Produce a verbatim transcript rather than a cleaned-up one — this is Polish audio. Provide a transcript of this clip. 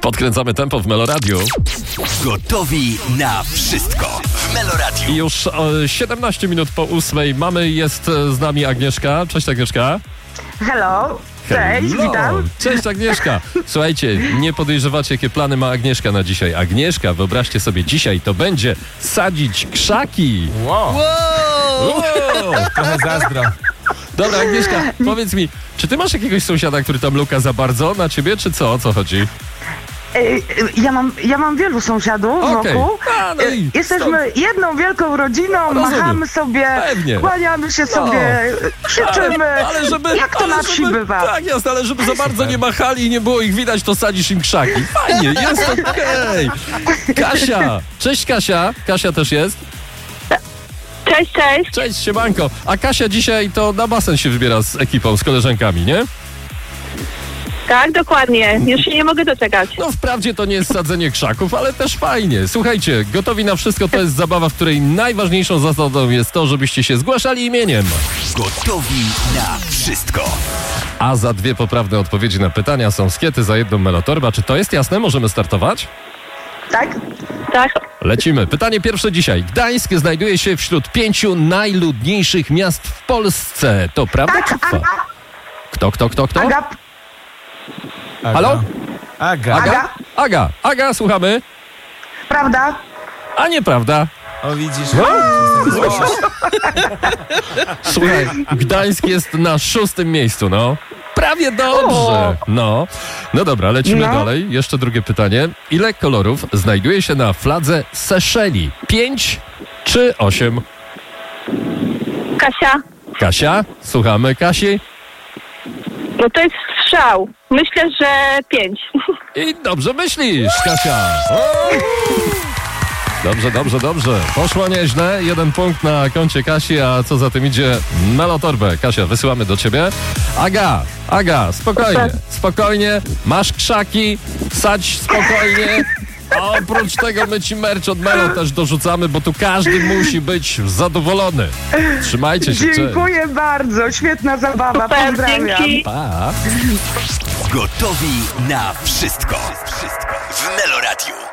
Podkręcamy tempo w Meloradiu. Gotowi na wszystko w Meloradiu. I już o, siedemnaście minut po ósmej mamy, jest z nami Agnieszka. Cześć Agnieszka. Hello. Cześć, Hello. witam. Cześć Agnieszka. Słuchajcie, nie podejrzewacie, jakie plany ma Agnieszka na dzisiaj. Agnieszka, wyobraźcie sobie, dzisiaj to będzie sadzić krzaki. Wow. Wow. Trochę zazdro. Dobra, Agnieszka, powiedz mi, czy ty masz jakiegoś sąsiada, który tam luka za bardzo na ciebie, czy co? O co chodzi? Ej, Ja mam, ja mam wielu sąsiadów Okej. wokół. A, no i Jesteśmy jedną wielką rodziną, Rozumiem. machamy sobie, Pewnie. kłaniamy się No. sobie, krzyczymy. Ale, ale żeby, Jak to ale na wsi żeby, bywa. Tak, jasne, ale żeby za bardzo nie machali i nie było ich widać, to sadzisz im krzaki. Fajnie, jest okej. Kasia, cześć Kasia. Kasia też jest. Cześć, cześć. Cześć, siemanko. A Kasia dzisiaj to na basen się wybiera z ekipą, z koleżankami, nie? Tak, dokładnie. Już się nie mogę doczekać. No wprawdzie to nie jest sadzenie krzaków, ale też fajnie. Słuchajcie, gotowi na wszystko to jest zabawa, w której najważniejszą zasadą jest to, żebyście się zgłaszali imieniem. Gotowi na wszystko. A za dwie poprawne odpowiedzi na pytania są skiety, za jedną melotorba. Czy to jest jasne? Możemy startować? Tak? Tak. Lecimy. Pytanie pierwsze dzisiaj. Gdańsk znajduje się wśród pięciu najludniejszych miast w Polsce. To prawda czy Tak, fa? Kto, kto, kto, kto? Aga, Aga. Halo? Aga. Aga? Aga, Aga, słuchamy. prawda? A nieprawda. O, widzisz? Słuchaj, Gdańsk jest na szóstym miejscu, no. Prawie dobrze. No. No dobra, lecimy No. dalej. Jeszcze drugie pytanie. Ile kolorów znajduje się na fladze Seszeli? Pięć czy osiem? Kasia, Kasia? Słuchamy Kasi. no to jest strzał. Myślę, że pięć. I dobrze myślisz, Kasia. O! Dobrze, dobrze, dobrze. Poszło nieźle. Jeden punkt na koncie Kasi, a co za tym idzie? Melotorbę. Kasia, wysyłamy do ciebie. Aga, Aga, spokojnie, spokojnie. Masz krzaki, sadź spokojnie. A oprócz tego my ci merch od Melo też dorzucamy, bo tu każdy musi być zadowolony. Trzymajcie się. Cześć. Dziękuję bardzo, świetna zabawa, Super, pozdrawiam. dzięki. Pa. Gotowi na wszystko. Wszystko w Meloradiu.